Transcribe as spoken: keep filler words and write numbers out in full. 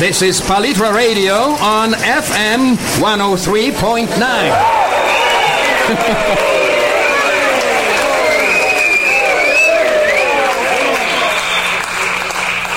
This is Palitra Radio on F M one oh three point nine.